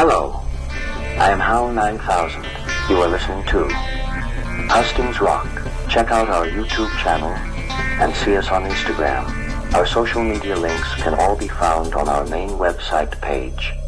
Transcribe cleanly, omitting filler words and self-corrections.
Hello, I am Hal 9000. You are listening to Hustings Rock. Check out our YouTube channel and see us on Instagram. Our social media links can all be found on our main website page.